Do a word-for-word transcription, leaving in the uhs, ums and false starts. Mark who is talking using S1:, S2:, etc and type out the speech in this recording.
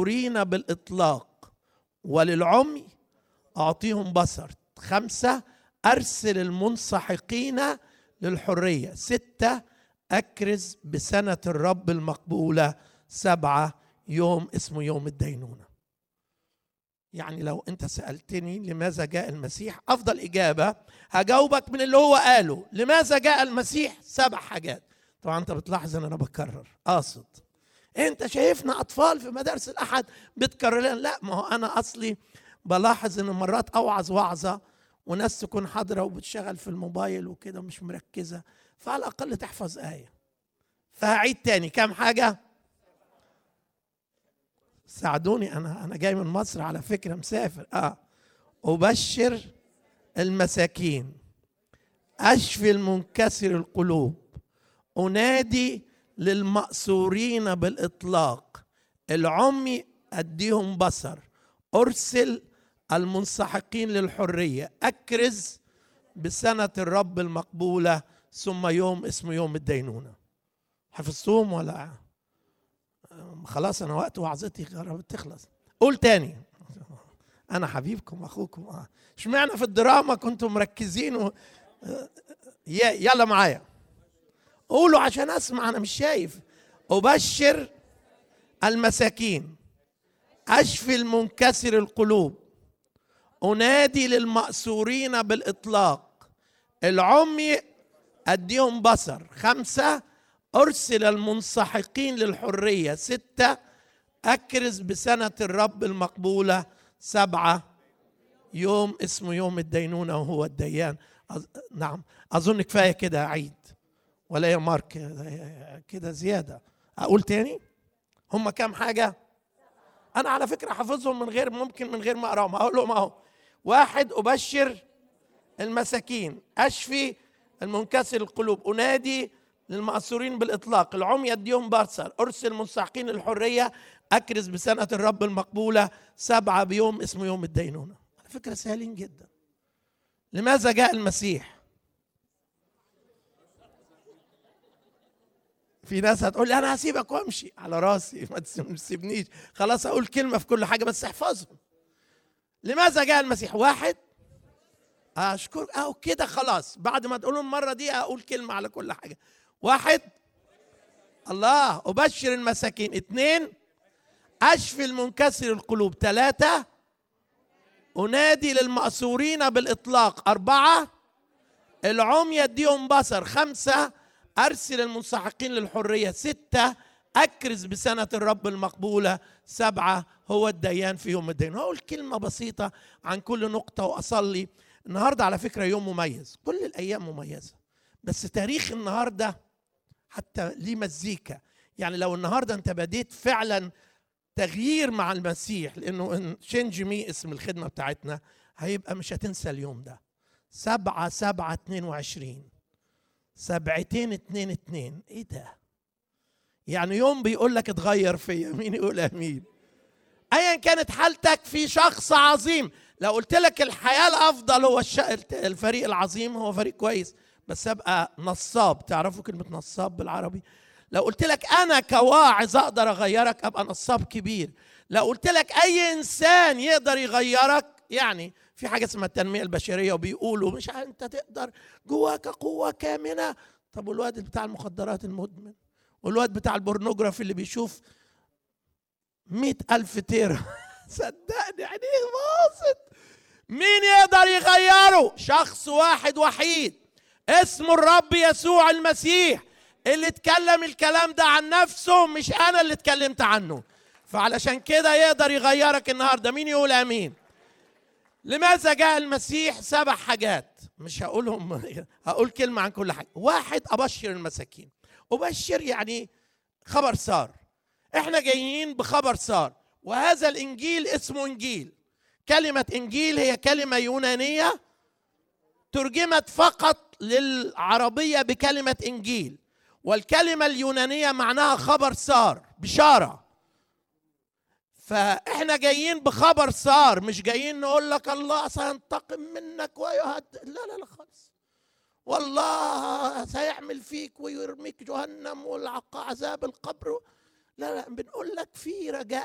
S1: للمأسورين بالإطلاق، وللعمي أعطيهم بصر. خمسة، أرسل المنسحقين للحرية. ستة، أكرز بسنة الرب المقبولة. سبعة، يوم اسمه يوم الدينونة. يعني لو أنت سألتني لماذا جاء المسيح، أفضل إجابة هجاوبك من اللي هو قاله. لماذا جاء المسيح؟ سبع حاجات. طبعا أنت بتلاحظ أن أنا بكرر قاصد. أنت شايفنا أطفال في مدارس الأحد بتكرر لنا. لا، ما هو أنا أصلي بلاحظ أن مرات أوعظ وعظة وناس تكون حاضرة وبتشغل في الموبايل وكده مش مركزة، فعلى الأقل تحفظ آية. فهعيد تاني كام حاجة. ساعدوني، أنا أنا جاي من مصر على فكرة، مسافر. آه أبشر المساكين، أشفي المنكسر القلوب، أنادي للمأسورين بالإطلاق، العمي أديهم بصر، أرسل المنسحقين للحرية، أكرز بسنة الرب المقبولة، ثم يوم اسمه يوم الدينونة. حفظتهم ولا خلاص؟ أنا وقت وعظتي قربت تخلص. قول تاني، أنا حبيبكم أخوكم. اشمعنى في الدراما كنتم مركزين و... يلا معايا قولوا عشان أسمع، أنا مش شايف. أبشر المساكين، أشفي المنكسر القلوب، أنادي للمأسورين بالإطلاق، العمي أديهم بصر. خمسة، أرسل المنسحقين للحرية. ستة، أكرز بسنة الرب المقبولة. سبعة، يوم اسمه يوم الدينونة وهو الديان. أظ... نعم أظن كفاية كده أعيد ولا يا مارك كده زيادة؟ أقول تاني هم كام حاجة؟ أنا على فكرة حافظهم من غير ممكن من غير ما أقراهم. أقول لهم أهو: واحد، أبشر المساكين، أشفي المنكسر القلوب، أنادي للمأسورين بالإطلاق، العمي أديهم بصر، أرسل المنسحقين للحرية، أكرز بسنة الرب المقبولة. سبعة، بيوم اسمه يوم الدينونة. على فكرة سهلين جدا. لماذا جاء المسيح؟ في ناس هتقول لي أنا هسيبك وأمشي. على راسي، ما تسيبنيش، خلاص أقول كلمة في كل حاجة بس احفظهم. لماذا جاء المسيح؟ واحد، أشكر أو كده خلاص، بعد ما تقولوا المرة دي أقول كلمة على كل حاجة. واحد، الله أبشر المساكين. اثنين، أشفي المنكسر القلوب. ثلاثة، أنادي للمأسورين بالإطلاق. أربعة، العمي يديهم بصر. خمسة، أرسل المنسحقين للحرية. ستة، أكرز بسنة الرب المقبولة. سبعة، هو الديان في يوم الدين. هقول كلمة بسيطة عن كل نقطة وأصلي. النهاردة على فكرة يوم مميز، كل الأيام مميزة، بس تاريخ النهاردة حتى ليه مزيكا. يعني لو النهاردة أنت بديت فعلا تغيير مع المسيح، لأنه شينج مي اسم الخدمة بتاعتنا، هيبقى مش هتنسى اليوم ده. سبعة سبعة اتنين وعشرين، سبعتين اتنين اتنين. ايه ده؟ يعني يوم بيقول لك اتغير فيا. مين يقول امين؟ ايا كانت حالتك، في شخص عظيم. لو قلت لك الحياة الافضل هو الفريق العظيم، هو فريق كويس، بس ابقى نصاب. تعرفوا كلمة نصاب بالعربي؟ لو قلت لك انا كواعظ اقدر اغيرك، ابقى نصاب كبير. لو قلت لك اي انسان يقدر يغيرك، يعني في حاجة اسمها التنمية البشرية وبيقولوا مش انت تقدر، جواك قوة كامنة. طب والواد بتاع المخدرات المدمن، والواد بتاع البورنوجرافي اللي بيشوف مئة ألف تيرا صدقني عينيه باصت، مين يقدر يغيره؟ شخص واحد وحيد اسمه الرب يسوع المسيح، اللي اتكلم الكلام ده عن نفسه، مش أنا اللي اتكلمت عنه. فعلشان كده يقدر يغيرك النهاردة. مين يقول آمين؟ لماذا جاء المسيح؟ سبع حاجات مش هقولهم، هقول كلمة عن كل حاجة. واحد، أبشر المساكين. أبشر يعني خبر سار. احنا جايين بخبر سار، وهذا الإنجيل اسمه إنجيل. كلمة إنجيل هي كلمة يونانية ترجمت فقط للعربية بكلمة إنجيل، والكلمة اليونانية معناها خبر سار، بشارة. فإحنا جايين بخبر سار، مش جايين نقول لك الله سينتقم منك ويهد، لا لا لا خالص، والله سيعمل فيك ويرميك جهنم والعذاب القبر. لا لا، بنقول لك في رجاء